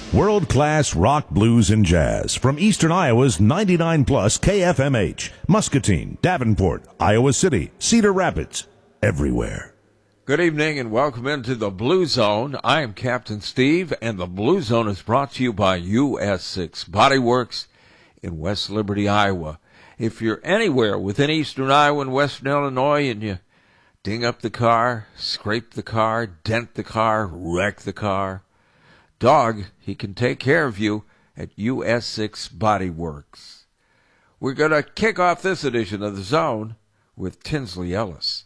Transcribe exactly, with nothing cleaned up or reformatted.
World-class rock, blues, and jazz from Eastern Iowa's ninety-nine plus K F M H, Muscatine, Davenport, Iowa City, Cedar Rapids, everywhere. Good evening and welcome into the Blue Zone. I am Captain Steve, and the Blue Zone is brought to you by U S six Body Works in West Liberty, Iowa. If you're anywhere within Eastern Iowa and Western Illinois and you ding up the car, scrape the car, dent the car, wreck the car, Dog, he can take care of you at U S six Body Works. We're going to kick off this edition of The Zone with Tinsley Ellis.